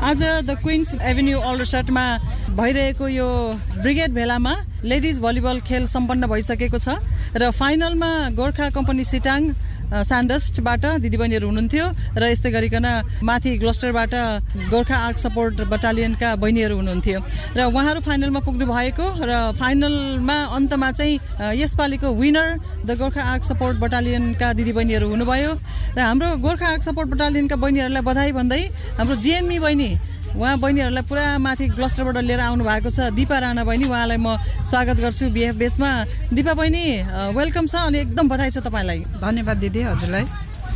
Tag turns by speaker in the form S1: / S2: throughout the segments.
S1: आज the queens avenue अल्डरसटमा भइरहेको यो ब्रिगेड भेलामा लेडिज भलिबल खेल सम्पन्न भइसकेको छ र फाइनलमा गोर्खा कम्पनी सिटाङ सान्डस्टबाट दिदीबहिनीहरू हुनुहुन्थ्यो र यस्तै गरिकन माथि ग्लस्टरबाट गोर्खा आर्क सपोर्ट बटालियनका बहिनीहरू हुनुहुन्थ्यो र उहाँहरू फाइनलमा पुग्नु भएको र फाइनलमा अन्तमा चाहिँ यसपालिको winner the Gorkha arc support बटालियनका दिदीबहिनीहरू हुनुभयो र हाम्रो गोर्खा आर्क सपोर्ट बटालियनका बहिनीहरूलाई बधाई भन्दै हाम्रो जिएमई बहिनी उहाँ बहिनीहरूलाई पुरा माथि ग्लस्टरबाट लिएर आउनु भएको छ दिपा राणा बहिनी उहाँलाई म स्वागत गर्छु बिएफ बेसमा दिपा बहिनी वेलकम छ अनि एकदम बधाई छ तपाईँलाई
S2: धन्यवाद दिदी हजुरलाई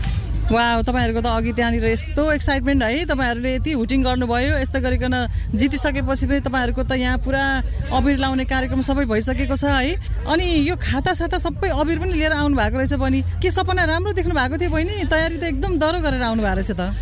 S1: वाह तपाईँहरूको त अघि त्यहाँनिर यस्तो एक्साइटमेन्ट है तपाईँहरूले यति हुटिङ गर्नुभयो यस्तो गरिकन जितिसकेपछि पनि तपाईँहरूको त यहाँ पुरा अबिर लाउने कार्यक्रम सबै भइसकेको छ है अनि यो खाता साता सबै अबिर पनि लिएर आउनु भएको रहेछ बहिनी के सपना राम्रो देख्नु भएको थियो बहिनी तयारी त एकदम दह्रो गरेर आउनु भएको रहेछ त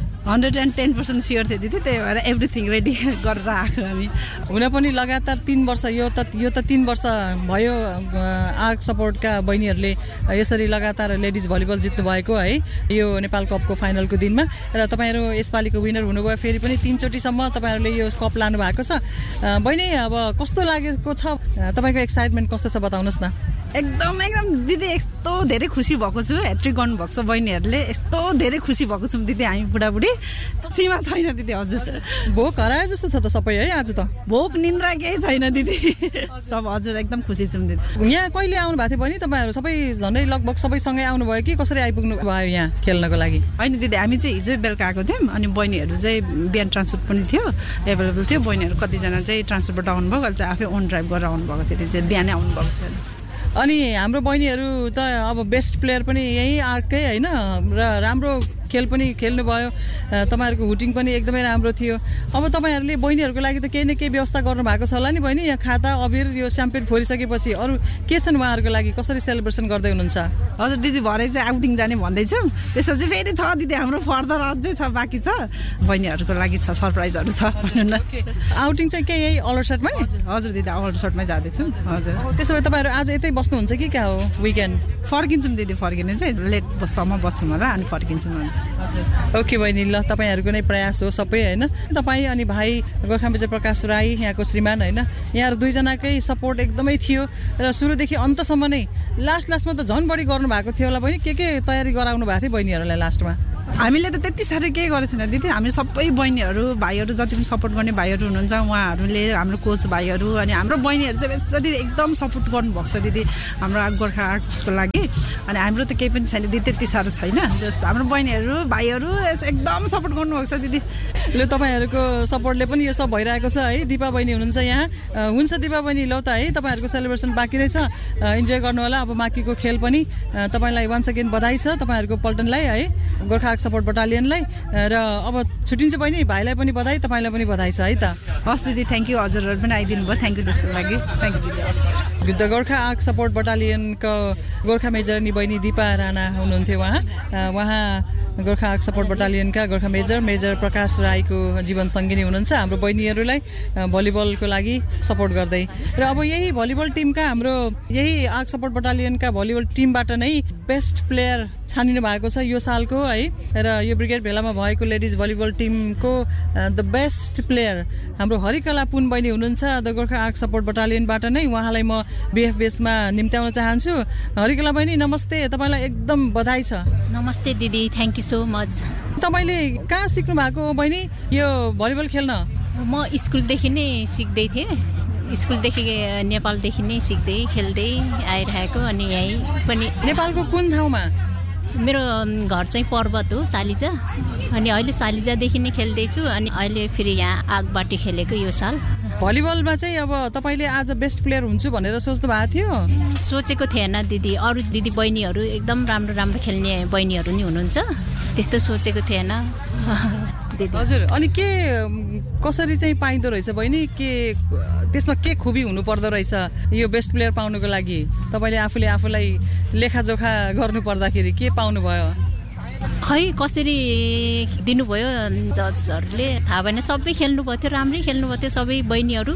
S2: 110% स्योर थियो दिदी त्यही भएर एभ्रिथिङ रेडी गरेर आएको हामी
S1: हुन पनि लगातार 3 वर्ष यो त 3 वर्ष भयो आर्क सपोर्टका बहिनीहरूले यसरी लगातार लेडिज भलिबल जित्नु भएको है यो नेपाल कपको फाइनलको दिनमा र तपाईँहरू यसपालिको विनर हुनुभयो फेरि पनि 3 चोटिसम्म तपाईँहरूले यो कप लानु भएको छ बहिनी अब कस्तो लागेको छ तपाईँको एक्साइटमेन्ट कस्तो छ बताउनुहोस् न
S2: एकदम दिदी यस्तो धेरै खुसी भएको छु ह्याट्रिक गर्नुभएको छ बहिनीहरूले यस्तो धेरै खुसी भएको छौँ दिदी हामी बुढाबुढी सीमा छैन दिदी हजुर
S1: भोक हराए जस्तो छ त सबै है आज त
S2: भोक निन्द्रा केही छैन दिदी सब हजुर एकदम खुसी छौँ दिदी
S1: यहाँ कहिले आउनु भएको थियो भने तपाईँहरू सबै झन्डै लगभग सबैसँगै आउनुभयो कि कसरी आइपुग्नु भयो यहाँ खेल्नको लागि
S2: होइन दिदी हामी चाहिँ हिजो बेलुका आएको थियौँ अनि बहिनीहरू चाहिँ बिहान ट्रान्सपोर्ट पनि थियो एभाइलेबल थियो बहिनीहरू कतिजना चाहिँ ट्रान्सपोर्टबाट आउनुभयो अहिले चाहिँ आफै ओन ड्राइभ गरेर आउनुभएको थियो चाहिँ बिहानै आउनुभएको थियो
S1: अनि हाम्रो बहिनीहरू त अब बेस्ट प्लेयर पनि यही आर्ककै होइन र राम्रो खेल पनि खेल्नुभयो तपाईँहरूको हुटिङ पनि एकदमै राम्रो थियो अब तपाईँहरूले बहिनीहरूको लागि त केही न केही व्यवस्था गर्नु भएको छ होला नि बहिनी यहाँ खाता अबिर यो स्याम्पेन फोरिसकेपछि अरू के छन् उहाँहरूको लागि कसरी सेलिब्रेसन गर्दै हुनुहुन्छ
S2: हजुर दिदी भरे चाहिँ आउटिङ जाने भन्दैछौँ त्यसपछि फेरि छ दिदी हाम्रो फर्दर अझै छ बाँकी छ बहिनीहरूको लागि छ सरप्राइजहरू छ भन्नु न
S1: आउटिङ चाहिँ के यही अल्डरसटमै
S2: हजुर दिदी अल्डरसटमै जाँदैछौँ हजुर
S1: त्यसो भए तपाईँहरू आज यतै बस्नुहुन्छ कि क्या हो विकेन्ड
S2: फर्किन्छौँ दिदी फर्किने चाहिँ लेटसम्म बस्छौँ होला अनि फर्किन्छौँ
S1: ओके बहिनी ल तपाईँहरूको नै प्रयास हो सबै होइन तपाईँ अनि भाइ गोर्खा मेजर प्रकाश राई यहाँको श्रीमान होइन यहाँहरू दुईजनाकै सपोर्ट एकदमै थियो र सुरुदेखि अन्तसम्म नै लास्टमा त झन् बढी गर्नु भएको थियो होला बहिनी के तयारी गराउनु भएको थियो बहिनीहरूलाई लास्टमा
S2: हामीले त त्यति साह्रो केही गरेको छैन दिदी हामी सबै बहिनीहरू भाइहरू जति पनि सपोर्ट गर्ने भाइहरू हुनुहुन्छ उहाँहरूले हाम्रो कोच भाइहरू अनि हाम्रो बहिनीहरू चाहिँ जति एकदम सपोर्ट गर्नुभएको छ दिदी हाम्रो गोर्खा आर्टको लागि अनि हाम्रो त केही पनि छैन दिदी त्यति साह्रो छैन जस हाम्रो बहिनीहरू भाइहरू एकदम सपोर्ट गर्नुभएको छ दिदी
S1: ल तपाईँहरूको सपोर्टले पनि यो सब भइरहेको छ है दिपा बहिनी हुनुहुन्छ यहाँ हुन्छ दिपा बहिनी ल त है तपाईँहरूको सेलिब्रेसन बाँकी नै छ इन्जोय गर्नु होला अब बाँकीको खेल पनि तपाईँलाई वान्स अगेन बधाई छ तपाईँहरूको पल्टनलाई है गोर्खा सपोर्ट बटालियनलाई र अब छुट्टिन्छ बहिनी भाइलाई पनि बधाई तपाईँलाई पनि बधाई छ है त
S2: हस् दिदी थ्याङ्क यू हजुरहरू पनि आइदिनु भयो थ्याङ्क यू त्यसको लागि थ्याङ्क यू दिदी हस्
S1: the Gorkha arc support बटालियनको Gorkha major नि बहिनी दिपा राणा हुनुहुन्थ्यो उहाँ Gorkha arc support बटालियनका Gorkha major प्रकाश राईको जीवन सङ्गिनी हुनुहुन्छ हाम्रो बहिनीहरूलाई भलिबलको लागि सपोर्ट गर्दै र अब यही भलिबल टिमका हाम्रो यही आर्क सपोर्ट बटालियनका भलिबल टिमबाट नै बेस्ट प्लेयर छानिनु भएको छ यो सालको है र यो ब्रिगेड भेलामा भएको लेडिज भलिबल टिमको द बेस्ट प्लेयर हाम्रो हरिकला पुन बहिनी हुनुहुन्छ द गोर्खा आर्क सपोर्ट बटालियनबाट नै उहाँलाई म बिएफ बेसमा निम्त्याउन चाहन्छु हरिकला बहिनी नमस्ते तपाईँलाई एकदम बधाई छ
S3: नमस्ते दिदी थ्याङ्क यू सो मच
S1: तपाईँले कहाँ सिक्नु भएको बहिनी यो भलिबल खेल्न
S3: म स्कुलदेखि नै सिक्दै थिएँ स्कुलदेखि नेपालदेखि नै सिक्दै खेल्दै आइरहेको अनि यहीँ पनि
S1: नेपालको कुन ठाउँमा
S3: मेरो घर चाहिँ पर्वत हो सालिजा अनि अहिले सालिजादेखि नै खेल्दैछु अनि अहिले फेरि यहाँ आगबाटी खेलेको यो साल
S1: भलिबलमा चाहिँ अब तपाईँले आज बेस्ट प्लेयर हुन्छु भनेर सोच्नु भएको थियो
S3: सोचेको थिएन दिदी अरू दिदी बहिनीहरू एकदम राम्रो खेल्ने बहिनीहरू नि हुनुहुन्छ त्यस्तो सोचेको थिएन
S1: हजुर अनि के कसरी चाहिँ पाइँदो रहेछ बहिनी के त्यसमा के खुबी हुनु पर्दो रहेछ यो बेस्ट प्लेयर पाउनुको लागि तपाईँले आफूलाई लेखाजोखा गर्नु पर्दाखेरि के पाउनु भयो
S3: खै कसरी दिनुभयो जजहरूले थाहा भएन सबै खेल्नुभएको थियो राम्रै खेल्नुभएको थियो सबै बहिनीहरू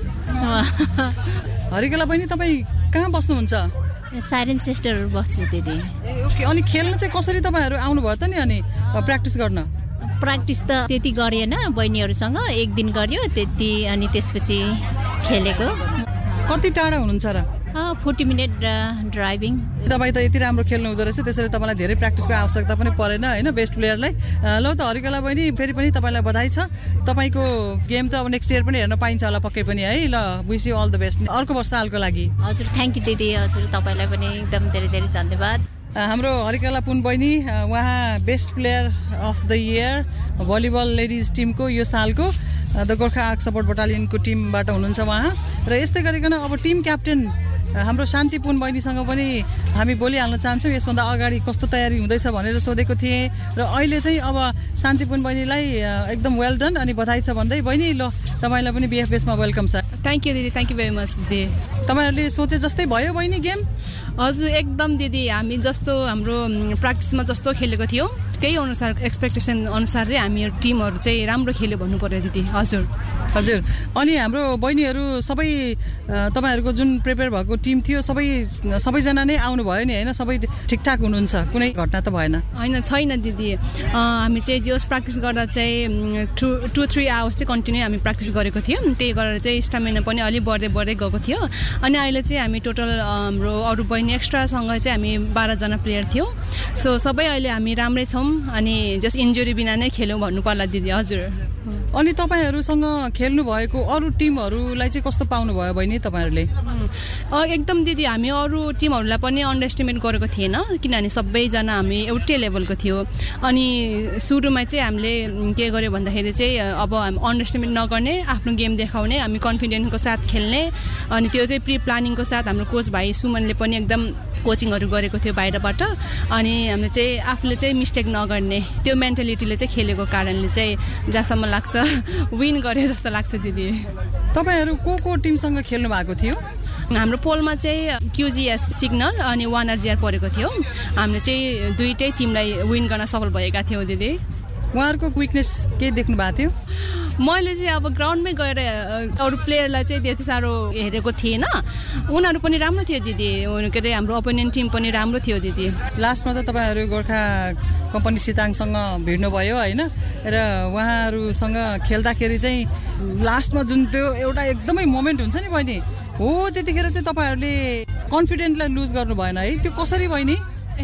S1: हरिकला बहिनी तपाईँ कहाँ बस्नुहुन्छ
S3: साइरेन सिस्टरहरू बस्छु दिदी
S1: ओके अनि खेल्न चाहिँ कसरी तपाईँहरू आउनुभयो त नि अनि प्र्याक्टिस गर्न
S3: प्र्याक्टिस त त्यति गरिएन बहिनीहरूसँग एक दिन गर्यो त्यति अनि त्यसपछि खेलेको
S1: कति टाढा हुनुहुन्छ र
S3: 40 मिनट ड्राइभिङ
S1: तपाईँ त यति राम्रो खेल्नु हुँदो रहेछ त्यसैले तपाईँलाई धेरै प्र्याक्टिसको आवश्यकता पनि परेन होइन बेस्ट प्लेयरलाई ल त हरिकला बहिनी फेरि पनि तपाईँलाई बधाई छ तपाईँको गेम त अब नेक्स्ट इयर पनि हेर्न पाइन्छ होला पक्कै पनि है ल wish you all the best अर्को वर्ष सालको लागि
S3: हजुर थ्याङ्क यू दिदी हजुर तपाईँलाई पनि एकदम धेरै धेरै धन्यवाद
S1: हाम्रो हरिकला पुन बहिनी उहाँ best player of the year volleyball ladies टिमको यो सालको द गोर्खा आर्क सपोर्ट बटालियनको टिमबाट हुनुहुन्छ उहाँ र यस्तै गरिकन अब टिम क्याप्टेन हाम्रो शान्ति पुन बहिनीसँग पनि हामी बोलिहाल्न चाहन्छौँ यसभन्दा अगाडि कस्तो तयारी हुँदैछ भनेर सोधेको थिएँ र अहिले चाहिँ अब शान्ति पुन बहिनीलाई एकदम वेल डन अनि बधाई छ भन्दै बहिनी ल तपाईँलाई पनि बिएफएसमा वेलकम छ
S4: थ्याङ्क यू दिदी थ्याङ्क यू भेरी मच दिदी
S1: तपाईँहरूले सोचे जस्तै भयो बहिनी गेम
S4: हजुर एकदम दिदी हामी जस्तो हाम्रो प्र्याक्टिसमा जस्तो खेलेको थियौँ त्यही अनुसार एक्सपेक्टेसन अनुसार चाहिँ हामी टिमहरू चाहिँ राम्रो खेल्यो भन्नु पर्यो दिदी हजुर
S1: हजुर अनि हाम्रो बहिनीहरू सबै तपाईँहरूको जुन प्रिपेयर भएको टिम थियो सबैजना नै आउनुभयो नि होइन सबै ठिकठाक हुनुहुन्छ कुनै घटना त भएन
S4: होइन छैन दिदी हामी चाहिँ जोस् प्र्याक्टिस गर्दा चाहिँ 2-3 आवर्स चाहिँ कन्टिन्यू हामी प्र्याक्टिस गरेको थियौँ त्यही गरेर चाहिँ स्टामिना पनि अलिक बढ्दै गएको थियो अनि अहिले चाहिँ हामी टोटल हाम्रो अरू बहिनी एक्स्ट्रासँग चाहिँ हामी 12 जना प्लेयर थियौँ सो सबै अहिले हामी राम्रै छौँ अनि जस्ट इन्जुरी बिना नै खेल्यौँ भन्नु पर्ला दिदी हजुर
S1: अनि तपाईँहरूसँग खेल्नु भएको अरू टिमहरूलाई चाहिँ कस्तो पाउनुभयो बहिनी तपाईँहरूले
S4: एकदम दिदी हामी अरू टिमहरूलाई पनि अन्डर एस्टिमेट गरेको थिएन किनभने सबैजना हामी एउटै लेभलको थियो अनि सुरुमा चाहिँ हामीले के गर्यो भन्दाखेरि चाहिँ अब हामी अन्डर एस्टिमेट नगर्ने आफ्नो गेम देखाउने हामी कन्फिडेन्सको साथ खेल्ने अनि त्यो चाहिँ प्रि प्लानिङको साथ हाम्रो कोच भाइ सुमनले पनि एकदम कोचिङहरू गरेको थियो बाहिरबाट अनि हामीले चाहिँ आफूले चाहिँ मिस्टेक नगर्ने त्यो मेन्टालिटीले चाहिँ खेलेको कारणले चाहिँ जहाँसम्म लाग्छ विन गरे जस्तो लाग्छ दिदी
S1: तपाईँहरू को टिमसँग खेल्नु भएको थियो
S4: हाम्रो पोलमा चाहिँ क्युजिएस सिग्नल अनि 1RGR परेको थियो हामीले चाहिँ दुईटै टिमलाई विन गर्न सफल भएका थियौँ दिदी
S1: उहाँहरूको विकनेस के देख्नु भएको थियो
S4: मैले चाहिँ अब ग्राउन्डमै गएर अरू प्लेयरलाई चाहिँ त्यति साह्रो हेरेको थिएन उनीहरू पनि राम्रो थियो दिदी के अरे हाम्रो अपोनेन्ट टिम पनि राम्रो थियो दिदी
S1: लास्टमा त तपाईँहरू गोर्खा कम्पनी सिताङसँग भिड्नुभयो होइन र उहाँहरूसँग खेल्दाखेरि चाहिँ लास्टमा जुन त्यो एउटा एकदमै मोमेन्ट हुन्छ नि बहिनी हो त्यतिखेर चाहिँ तपाईँहरूले कन्फिडेन्टलाई लुज गर्नु भएन है त्यो कसरी बहिनी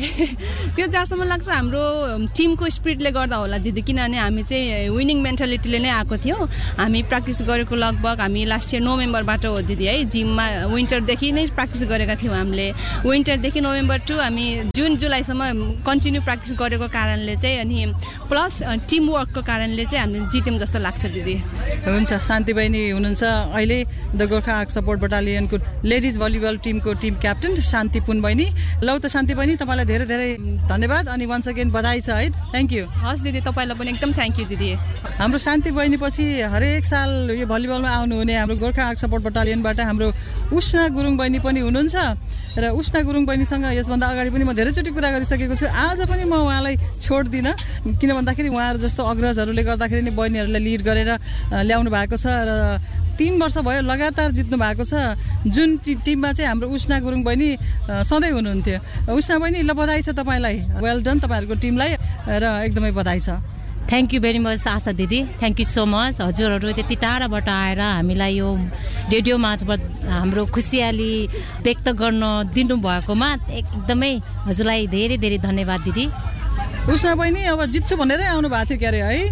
S4: त्यो जहाँसम्म लाग्छ हाम्रो टिमको स्पिरिटले गर्दा होला दिदी किनभने हामी चाहिँ विनिङ मेन्टालिटीले नै आएको थियो हामी प्र्याक्टिस गरेको लगभग हामी लास्ट इयर नोभेम्बरबाट हो दिदी है जिममा विन्टरदेखि नै प्र्याक्टिस गरेका थियौँ हामीले विन्टरदेखि नोभेम्बर टु हामी जुन जुलाईसम्म कन्टिन्यू प्र्याक्टिस गरेको कारणले चाहिँ अनि प्लस टिमवर्कको कारणले चाहिँ हामीले जित्यौँ जस्तो लाग्छ दिदी
S1: हुन्छ शान्ति बहिनी हुनुहुन्छ अहिले the Gorkha arc support बटालियनको ladies volleyball टिमको टिम क्याप्टेन शान्ति पुन बहिनी लौ त शान्ति बहिनी तपाईँलाई धेरै धेरै धन्यवाद अनि वन्स अगेन बधाई छ है थ्याङ्क यू
S4: हस् दिदी तपाईँलाई पनि एकदम थ्याङ्क यू दिदी
S1: हाम्रो शान्ति बहिनी पछि हरेक साल यो भलिबलमा आउनुहुने हाम्रो गोर्खा आर्क सपोर्ट बटालियनबाट हाम्रो उष्णा गुरुङ बहिनी पनि हुनुहुन्छ र उष्णा गुरुङ बहिनीसँग यसभन्दा अगाडि पनि म धेरैचोटि कुरा गरिसकेको छु आज पनि म उहाँलाई छोड्दिनँ किन भन्दाखेरि उहाँहरू जस्तो अग्रजहरूले गर्दाखेरि नै बहिनीहरूलाई लिड गरेर ल्याउनु भएको छ र 3 वर्ष भयो लगातार जित्नु भएको छ जुन टिममा चाहिँ हाम्रो उष्णा गुरुङ बहिनी सधैँ हुनुहुन्थ्यो उष्णा बहिनी ल बधाई छ तपाईँलाई वेल डन तपाईँहरूको टिमलाई र एकदमै बधाई छ
S5: थ्याङ्क यू भेरी मच आशा दिदी थ्याङ्क यू सो मच हजुरहरू त्यति टाढाबाट आएर हामीलाई यो रेडियो मार्फत हाम्रो खुसियाली व्यक्त गर्न दिनुभएकोमा एकदमै हजुरलाई धेरै धेरै धन्यवाद दिदी
S1: उष्णा बहिनी अब जित्छु भनेरै आउनु भएको थियो क्यारे है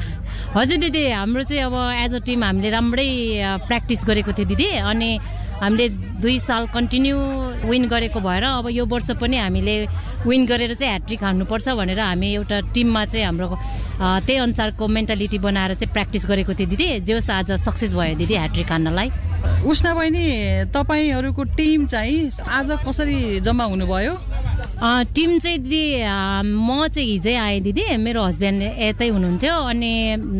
S5: हजुर दिदी हाम्रो चाहिँ अब एज अ टिम हामीले राम्रै प्र्याक्टिस गरेको थियो दिदी अनि हामीले 2 साल कन्टिन्यू विन गरेको भएर अब यो वर्ष पनि हामीले विन गरेर चाहिँ ह्याट्रिक हान्नुपर्छ भनेर हामी एउटा टिममा चाहिँ हाम्रो त्यही अनुसारको मेन्टालिटी बनाएर चाहिँ प्र्याक्टिस गरेको थियो दिदी जोस् आज सक्सेस भयो दिदी ह्याट्रिक हान्नलाई
S1: उष्णा बहिनी तपाईँहरूको टिम चाहिँ आज कसरी जम्मा हुनुभयो
S5: टिम चाहिँ दिदी म चाहिँ हिजै आएँ दिदी मेरो हस्बेन्ड यतै हुनुहुन्थ्यो अनि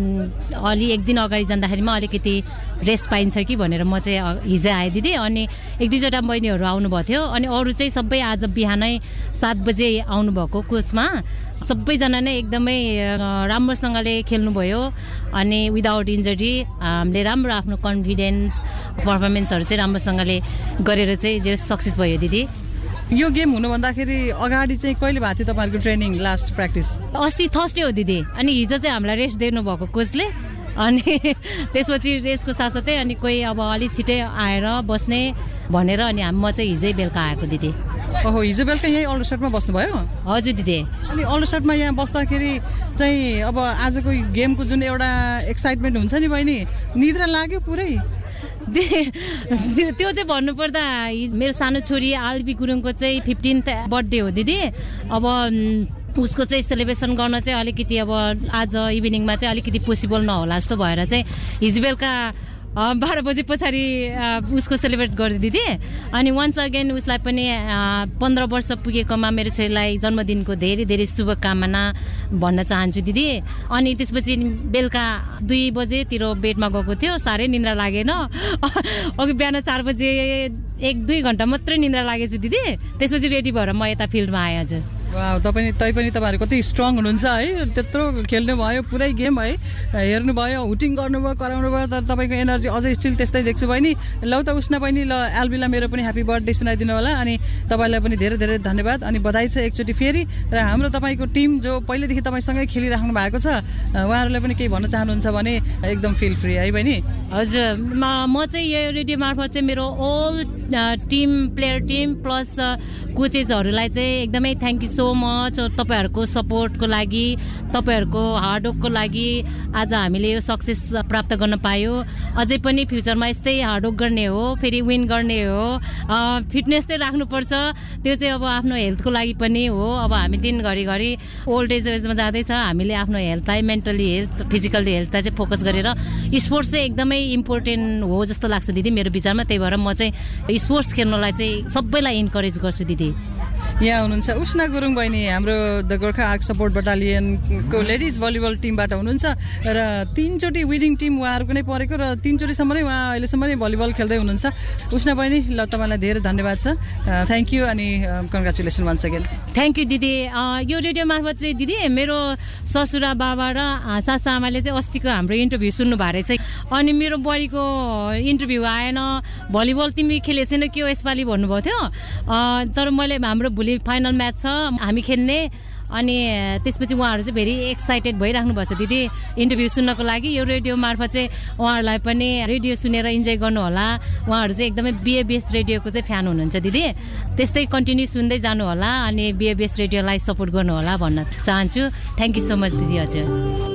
S5: अलि एक दिन अगाडि जाँदाखेरिमा अलिकति रेस्ट पाइन्छ कि भनेर म चाहिँ हिजै आएँ दिदी अनि 1-2 बहिनीहरू आउनुभएको थियो अनि अरू चाहिँ सबै आज बिहानै 7 बजे आउनुभएको कोचमा सबैजना नै एकदमै राम्रोसँगले खेल्नुभयो अनि विदाउट इन्जरी हामीले राम्रो आफ्नो कन्फिडेन्स पर्फर्मेन्सहरू चाहिँ राम्रोसँगले गरेर चाहिँ जे सक्सेस भयो दिदी
S1: यो गेम हुनु भन्दाखेरि अगाडि चाहिँ कहिले भएको थियो तपाईँहरूको ट्रेनिङ लास्ट प्र्याक्टिस?
S5: अस्ति थर्सडे हो दिदी, अनि हिजो चाहिँ हामीलाई रेस्ट दिनु भएको कोचले, अनि त्यसपछि रेसको साथसाथै अनि कोही अब अलिक छिटै आएर बस्ने भनेर अनि म चाहिँ हिजै बेलुका आएको दिदी।
S1: ओहो, हिजो बेलुका यहीँ अल्डरसटमा बस्नुभयो?
S5: हजुर दिदी। अनि
S1: अल्डरसटमा यहाँ बस्दाखेरि चाहिँ अब आजको गेमको जुन एउटा एक्साइटमेन्ट हुन्छ नि बहिनी, निद्रा लाग्यो पुरै?
S5: त्यो चाहिँ भन्नुपर्दा मेरो सानो छोरी आल्बी गुरुङको चाहिँ 15th बर्थडे हो दिदी। अब उसको चाहिँ सेलिब्रेसन गर्न चाहिँ अलिकति अब आज इभिनिङमा चाहिँ अलिकति पोसिबल नहोला जस्तो भएर चाहिँ हिजो बेलुका 12 बजे पछाडि उसको सेलिब्रेट गरिदिदी। अनि वन्स अगेन उसलाई पनि 15 वर्ष पुगेकोमा मेरो छोरीलाई जन्मदिनको धेरै धेरै शुभकामना भन्न चाहन्छु दिदी। अनि त्यसपछि बेलुका 2 बजेतिर बेडमा गएको थियो, साह्रै निन्द्रा लागेन। अघि बिहान 4 बजे 1-2 घन्टा मात्रै निन्द्रा लागेछु दिदी। त्यसपछि रेडी भएर म यता फिल्डमा आएँ। हजुर।
S1: वाह, तपाईँहरू कति स्ट्रङ हुनुहुन्छ है, त्यत्रो खेल्नु भयो पुरै गेम है, हेर्नु भयो, हुटिङ गर्नुभयो, कराउनु भयो, तर तपाईँको एनर्जी अझै स्टिल त्यस्तै देख्छु बहिनी। ल त उस्ना बहिनी, ल एल्बीलाई मेरो पनि ह्याप्पी बर्थडे सुनाइदिनु होला। अनि तपाईँलाई पनि धेरै धेरै धन्यवाद अनि बधाई छ एकचोटि फेरि। र हाम्रो तपाईँको टिम जो पहिलेदेखि तपाईँसँगै खेलिराख्नु भएको छ, उहाँहरूलाई पनि केही भन्न चाहनुहुन्छ भने एकदम फिल फ्री है बहिनी।
S5: हजुर, म चाहिँ यो रेडियो मार्फत चाहिँ मेरो ओल टिम, प्लेयर टिम प्लस कोचेसहरूलाई चाहिँ एकदमै थ्याङ्क यू सो मच। तपाईँहरूको सपोर्टको लागि, तपाईँहरूको हार्डवर्कको लागि आज हामीले यो सक्सेस प्राप्त गर्न पायो। अझै पनि फ्युचरमा यस्तै हार्डवर्क गर्ने हो, फेरि विन गर्ने हो। फिटनेस चाहिँ राख्नुपर्छ, त्यो चाहिँ अब आफ्नो हेल्थको लागि पनि हो। अब हामी दिन घरिघरि ओल्ड एजमा जाँदैछ, हामीले आफ्नो हेल्थलाई, मेन्टली हेल्थ, फिजिकली हेल्थलाई चाहिँ फोकस गरेर स्पोर्ट्स चाहिँ एकदमै इम्पोर्टेन्ट हो जस्तो लाग्छ दिदी मेरो विचारमा। त्यही भएर म चाहिँ स्पोर्ट्स खेल्नलाई चाहिँ सबैलाई इन्करेज गर्छु दिदी।
S1: यहाँ हुनुहुन्छ उष्ना गुरुङ बहिनी, हाम्रो the Gorkha arc support बटालियनको ladies volleyball टिमबाट हुनुहुन्छ र 3 चोटि विनिङ टिम उहाँहरूको नै परेको र 3 चोटिसम्म नै उहाँ अहिलेसम्म नै भलिबल खेल्दै हुनुहुन्छ। उष्ना बहिनी, ल तपाईँलाई धेरै धन्यवाद छ, थ्याङ्क यू अनि congratulation once again.
S5: Thank you दिदी। यो रेडियो मार्फत चाहिँ दिदी मेरो ससुरा बाबा र सासा आमाले चाहिँ अस्तिको हाम्रो इन्टरभ्यू सुन्नु भएको रहेछ। अनि मेरो बुहारीको इन्टरभ्यू आएन, भलिबल तिमी खेलेको छैन के हो यसपालि भन्नुभएको थियो। तर मैले हाम्रो भोलि फाइनल म्याच छ हामी खेल्ने, अनि त्यसपछि उहाँहरू चाहिँ भेरी एक्साइटेड भइराख्नु भएको छ दिदी इन्टरभ्यू सुन्नको लागि। यो रेडियो मार्फत चाहिँ उहाँहरूलाई पनि रेडियो सुनेर इन्जोय गर्नु होला। उहाँहरू चाहिँ एकदमै बिएबिएस रेडियोको चाहिँ फ्यान हुनुहुन्छ दिदी, त्यस्तै कन्टिन्यू सुन्दै जानु होला अनि बिएबिएस रेडियोलाई सपोर्ट गर्नु होला भन्न चाहन्छु। थ्याङ्क यू सो मच दिदी। हजुर।